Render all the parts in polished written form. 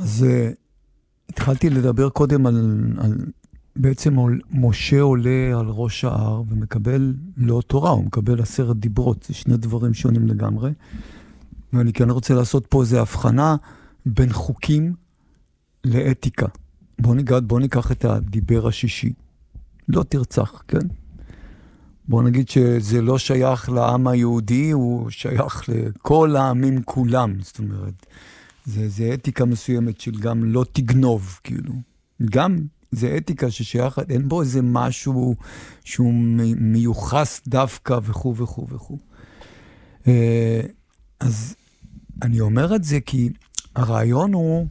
אז התחלתי לדבר קודם על בעצם משה עולה על ראש ההר ומקבל לא תורה, הוא מקבל 10 דיברות, זה שני דברים שונים לגמרי. ואני כן רוצה לעשות פה איזו הבחנה בין חוקים לאתיקה. בוא ניקח את הדיבר השישי. לא תרצח, כן? בוא נגיד שזה לא שייך לעם היהודי, הוא שייך לכל העמים כולם. זאת אומרת, זה אתיקה מסוימת של גם לא תגנוב, כאילו. גם זה אתיקה ששייך, אין בו איזה משהו שהוא מיוחס דווקא וכו' וכו' וכו'. אז אני אומר את זה כי הרעיון הוא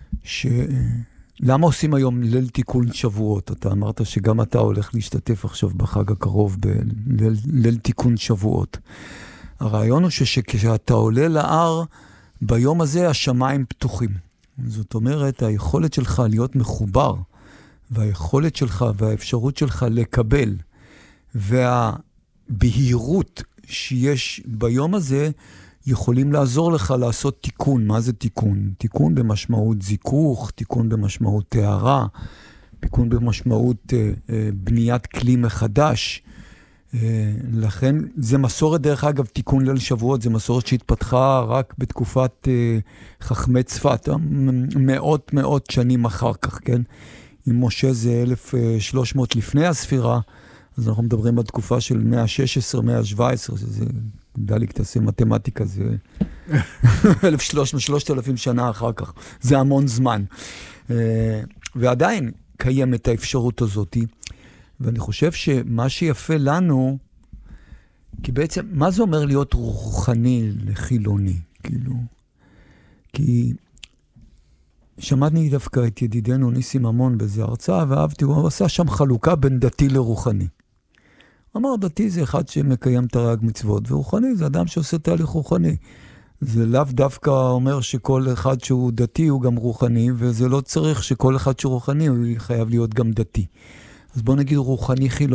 למה עושים היום ליל תיקון שבועות? אתה אמרת שגם אתה הולך להשתתף עכשיו בחג הקרוב בליל תיקון שבועות. הרעיון הוא שכשאתה עולה להר, ביום הזה השמיים פתוחים. זאת אומרת, היכולת שלך להיות מחובר, והיכולת שלך והאפשרות שלך לקבל, והבהירות שיש ביום הזה, יכולים לעזור לך לעשות תיקון. מה זה תיקון? תיקון במשמעות זיכוך, תיקון במשמעות תארה, תיקון במשמעות בניית כלי מחדש. לכן זה מסורת, דרך אגב, תיקון ליל שבועות, זה מסורת שהתפתחה רק בתקופת חכמי צפת, מאות שנים אחר כך, כן? אם משה זה 1300 לפני הספירה, אז אנחנו מדברים בתקופה של 116, 117, זה דליק תעשה מתמטיקה, זה 3,000 שנה אחר כך, זה המון זמן. ועדיין קיימת האפשרות הזאת, ואני חושב שמה שיפה לנו, כי בעצם, מה זה אומר להיות רוחני לחילוני? כאילו, כי שמעתי דווקא את ידידנו ניסים המון באיזו הרצאה, ואהבתי, הוא עשה שם חלוקה בין דתי לרוחני. אמר, דתי זה אחד שמקיים תרי"ג מצוות, ורוחני זה אדם שעושה תהליך רוחני. זה לאו דווקא אומר שכל אחד שהוא דתי הוא גם רוחני, וזה לא צריך שכל אחד שהוא רוחני הוא חייב להיות גם דתי. אז בוא נגיד רוחני חילוני.